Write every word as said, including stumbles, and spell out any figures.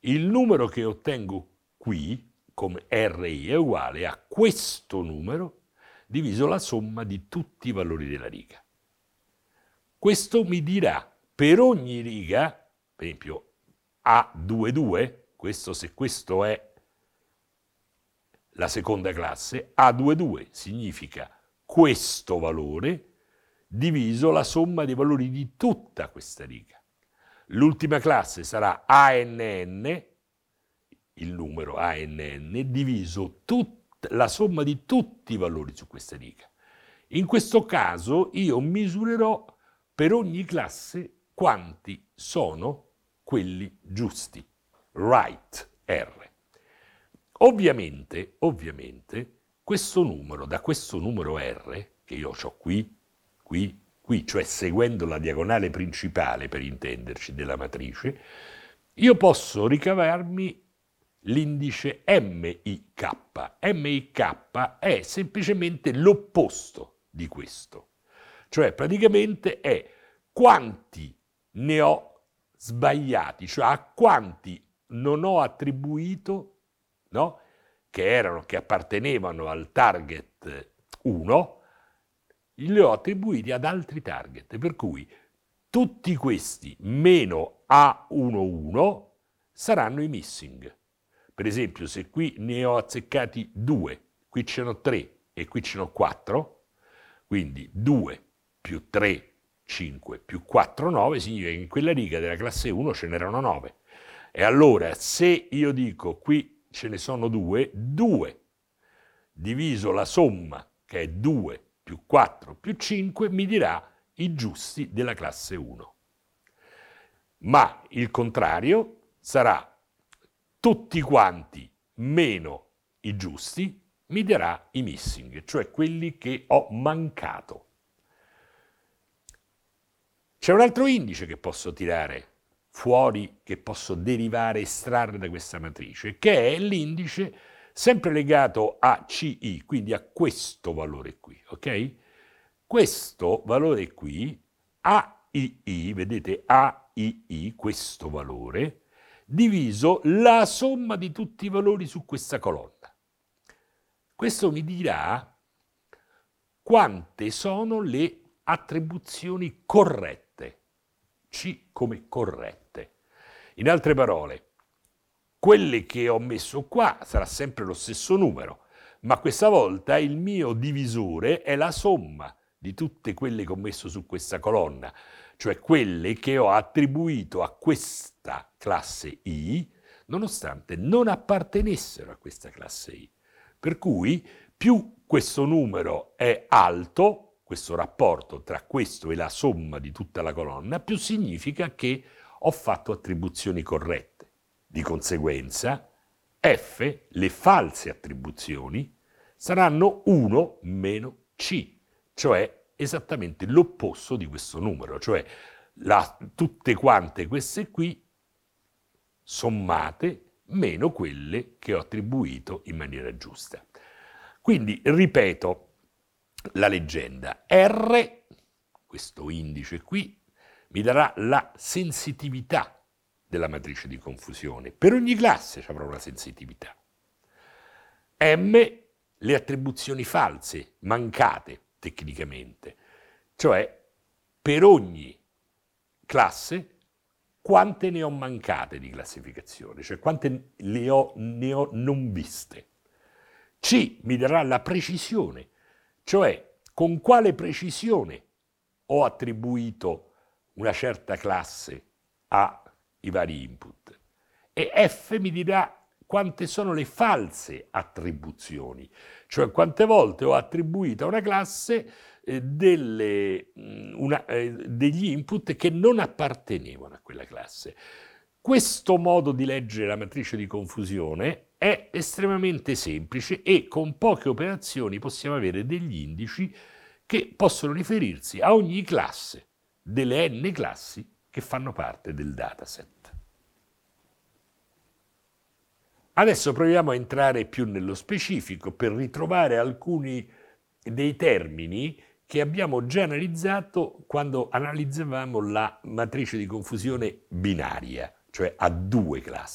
il numero che ottengo qui, come R I, è uguale a questo numero diviso la somma di tutti i valori della riga. Questo mi dirà per ogni riga, per esempio A due due, questo, se questo è la seconda classe, A due due significa questo valore diviso la somma dei valori di tutta questa riga. L'ultima classe sarà A N N, il numero A N N, diviso tut- la somma di tutti i valori su questa riga. In questo caso io misurerò per ogni classe quanti sono quelli giusti, right R. Ovviamente, ovviamente, questo numero, da questo numero R, che io ho qui, qui, qui, cioè seguendo la diagonale principale, per intenderci, della matrice, io posso ricavarmi l'indice M I K. M I K è semplicemente l'opposto di questo. Cioè praticamente è quanti ne ho sbagliati, cioè a quanti non ho attribuito, no? che erano, che appartenevano al target uno, li ho attribuiti ad altri target, per cui tutti questi meno A undici saranno i missing. Per esempio, se qui ne ho azzeccati due, qui ce n'ho tre e qui ce n'ho quattro, quindi due più tre, cinque più quattro, nove, significa che in quella riga della classe uno ce n'erano nove. E allora, se io dico qui ce ne sono due, due diviso la somma, che è due più quattro più cinque, mi dirà i giusti della classe uno. Ma il contrario sarà tutti quanti meno i giusti, mi darà i missing, cioè quelli che ho mancato. C'è un altro indice che posso tirare fuori, che posso derivare, estrarre da questa matrice, che è l'indice sempre legato a C I, quindi a questo valore qui, ok? Questo valore qui, A I I, vedete A I I, questo valore, diviso la somma di tutti i valori su questa colonna. Questo mi dirà quante sono le attribuzioni corrette, C come corrette. In altre parole, quelle che ho messo qua sarà sempre lo stesso numero, ma questa volta il mio divisore è la somma di tutte quelle che ho messo su questa colonna, cioè quelle che ho attribuito a questa classe I, nonostante non appartenessero a questa classe I. Per cui più questo numero è alto, questo rapporto tra questo e la somma di tutta la colonna, più significa che ho fatto attribuzioni corrette. Di conseguenza, F, le false attribuzioni, saranno uno meno C, cioè esattamente l'opposto di questo numero, cioè la, tutte quante queste qui sommate meno quelle che ho attribuito in maniera giusta. Quindi ripeto la leggenda. R, questo indice qui, mi darà la sensitività della matrice di confusione. Per ogni classe ci avrò una sensitività. M, le attribuzioni false, mancate tecnicamente, cioè per ogni classe quante ne ho mancate di classificazione, cioè quante le ho, ne ho non viste. C mi darà la precisione, cioè con quale precisione ho attribuito una certa classe ai vari input. E F mi dirà quante sono le false attribuzioni, cioè quante volte ho attribuito a una classe eh, delle, una, eh, degli input che non appartenevano a quella classe. Questo modo di leggere la matrice di confusione è estremamente semplice e con poche operazioni possiamo avere degli indici che possono riferirsi a ogni classe delle n classi che fanno parte del dataset. Adesso proviamo a entrare più nello specifico per ritrovare alcuni dei termini che abbiamo già analizzato quando analizzavamo la matrice di confusione binaria, cioè a due classi.